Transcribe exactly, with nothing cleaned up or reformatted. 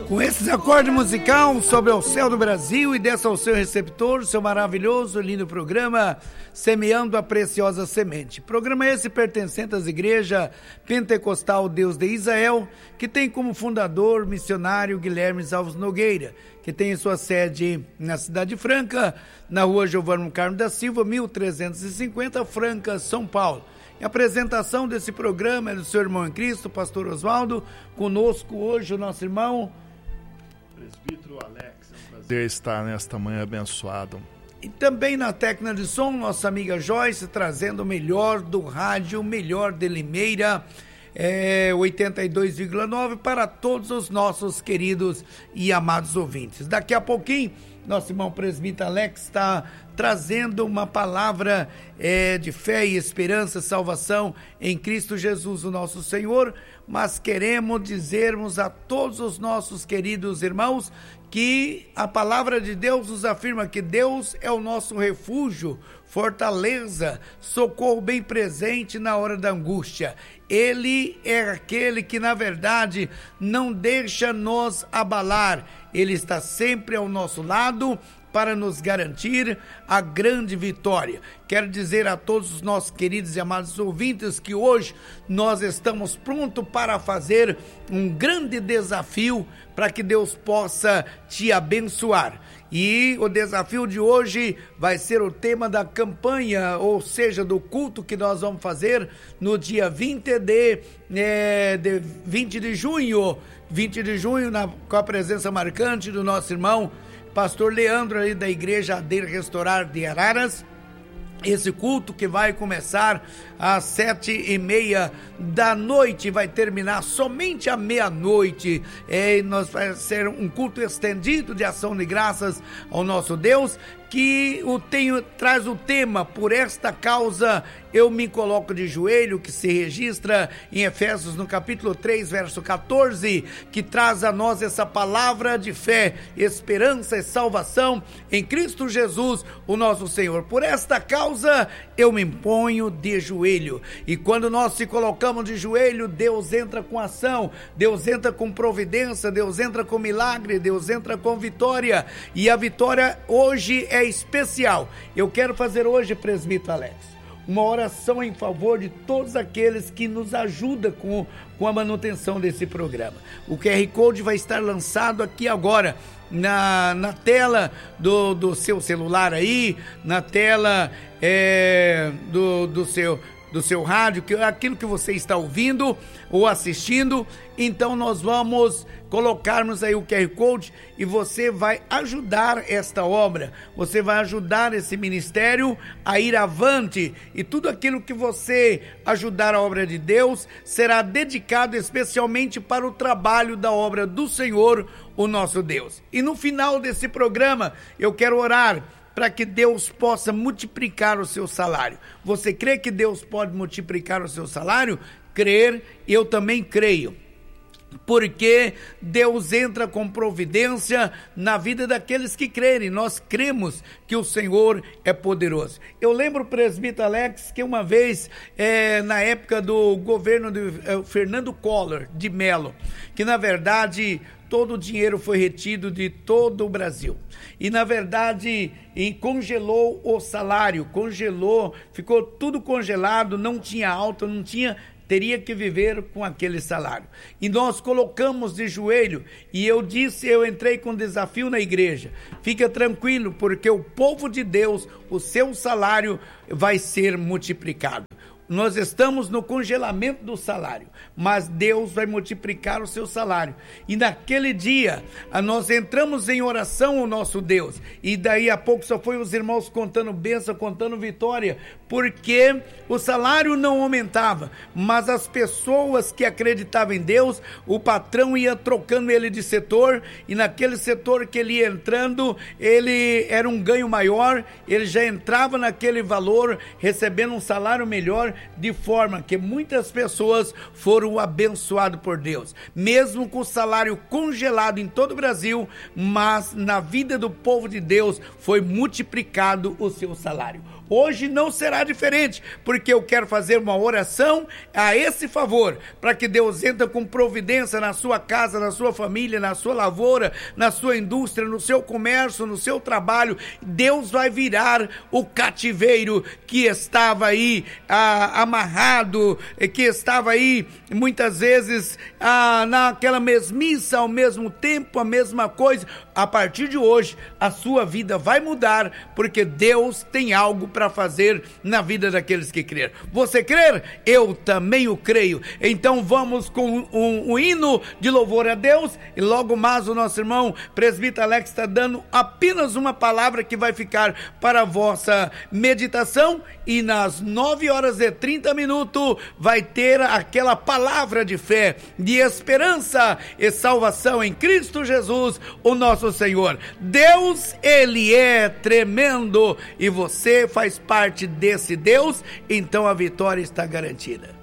Com esses acordes musicais sobre o céu do Brasil e dessa ao seu receptor, seu maravilhoso, lindo programa Semeando a Preciosa Semente. Programa esse pertencente às igrejas Pentecostal Deus de Israel, que tem como fundador missionário Guilherme Alves Nogueira, que tem sua sede na Cidade Franca, na rua Giovano Carmo da Silva, mil trezentos e cinquenta, Franca, São Paulo. A apresentação desse programa é do seu irmão em Cristo, pastor Oswaldo. Conosco hoje o nosso irmão Presbítero Alex. É um prazer estar nesta manhã abençoada. E também na técnica de som, nossa amiga Joyce, trazendo o melhor do rádio, o melhor de Limeira, é, oitenta e dois vírgula nove para todos os nossos queridos e amados ouvintes. Daqui a pouquinho, nosso irmão presbítero Alex está trazendo uma palavra é, de fé e esperança, salvação em Cristo Jesus, o nosso Senhor, mas queremos dizermos a todos os nossos queridos irmãos que a palavra de Deus nos afirma que Deus é o nosso refúgio, fortaleza, socorro bem presente na hora da angústia. Ele é aquele que, na verdade, não deixa nos abalar. Ele está sempre ao nosso lado para nos garantir a grande vitória. Quero dizer a todos os nossos queridos e amados ouvintes que hoje nós estamos prontos para fazer um grande desafio para que Deus possa te abençoar. E o desafio de hoje vai ser o tema da campanha, ou seja, do culto que nós vamos fazer no dia vinte de, é, de, vinte de junho, vinte de junho, na, com a presença marcante do nosso irmão pastor Leandro, ali da igreja Adeir Restaurar de Araras. Esse culto que vai começar às sete e meia da noite, vai terminar somente à meia-noite. É, nós vai ser um culto estendido de ação de graças ao nosso Deus, que o tenho, traz o tema Por Esta Causa Eu Me Coloco de Joelho, que se registra em Efésios no capítulo três, verso catorze, que traz a nós essa palavra de fé, esperança e salvação em Cristo Jesus, o nosso Senhor. Por esta causa eu me ponho de joelho. E quando nós se colocamos de joelho, Deus entra com ação, Deus entra com providência, Deus entra com milagre, Deus entra com vitória. E a vitória hoje é especial. Eu quero fazer hoje, presbítero Alex, uma oração em favor de todos aqueles que nos ajudam com, com a manutenção desse programa. O Q R Code vai estar lançado aqui agora na, na tela do, do seu celular aí, na tela é, do, do seu do seu rádio, que aquilo que você está ouvindo ou assistindo. Então nós vamos colocarmos aí o Q R Code e você vai ajudar esta obra, você vai ajudar esse ministério a ir avante, e tudo aquilo que você ajudar a obra de Deus será dedicado especialmente para o trabalho da obra do Senhor, o nosso Deus. E no final desse programa eu quero orar para que Deus possa multiplicar o seu salário. Você crê que Deus pode multiplicar o seu salário? Crer, eu também creio. Porque Deus entra com providência na vida daqueles que crerem. Nós cremos que o Senhor é poderoso. Eu lembro, presbítero Alex, que uma vez, é, na época do governo de é, Fernando Collor de Mello, que na verdade todo o dinheiro foi retido de todo o Brasil. E na verdade, e congelou o salário, congelou, ficou tudo congelado, não tinha alta, não tinha, teria que viver com aquele salário. E nós colocamos de joelho, e eu disse, eu entrei com desafio na igreja, fica tranquilo, porque o povo de Deus, o seu salário vai ser multiplicado. Nós estamos no congelamento do salário, mas Deus vai multiplicar o seu salário. E naquele dia, nós entramos em oração ao nosso Deus, e daí a pouco só foi os irmãos contando bênção, contando vitória, porque o salário não aumentava, mas as pessoas que acreditavam em Deus, o patrão ia trocando ele de setor, e naquele setor que ele ia entrando, ele era um ganho maior, ele já entrava naquele valor, recebendo um salário melhor, de forma que muitas pessoas foram abençoadas por Deus, mesmo com o salário congelado em todo o Brasil, mas na vida do povo de Deus foi multiplicado o seu salário. Hoje não será diferente, porque eu quero fazer uma oração a esse favor, para que Deus entre com providência na sua casa, na sua família, na sua lavoura, na sua indústria, no seu comércio, no seu trabalho. Deus vai virar o cativeiro que estava aí ah, amarrado, que estava aí muitas vezes ah, naquela mesmice, ao mesmo tempo, a mesma coisa. A partir de hoje, a sua vida vai mudar, porque Deus tem algo para fazer na vida daqueles que creram. Você crer? Eu também o creio. Então vamos com um, um hino de louvor a Deus, e logo mais o nosso irmão presbítero Alex está dando apenas uma palavra que vai ficar para a vossa meditação, e nas nove horas e trinta minutos vai ter aquela palavra de fé, de esperança e salvação em Cristo Jesus, o nosso Senhor. Deus, Ele é tremendo, e você faz parte desse Deus, então a vitória está garantida.